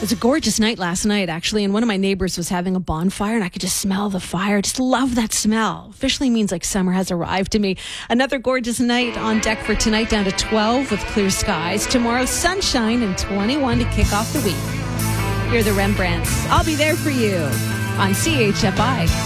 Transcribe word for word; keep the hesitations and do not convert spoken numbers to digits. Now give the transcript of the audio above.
It was a gorgeous night last night, actually, and one of my neighbors was having a bonfire, and I could just smell the fire. Just love that smell. Officially means like summer has arrived to me. Another gorgeous night on deck for tonight, down to twelve with clear skies. Tomorrow, sunshine and twenty-one to kick off the week. Here are the Rembrandts. I'll be there for you on C H F I.